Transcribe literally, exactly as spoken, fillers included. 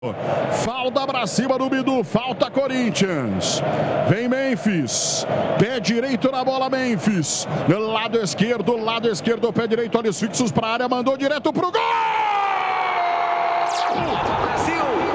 Falta pra cima do Bidu, falta Corinthians. Vem Memphis, pé direito na bola Memphis. Lado esquerdo, lado esquerdo, pé direito, olhos fixos pra área, mandou direto pro gol! Brasil!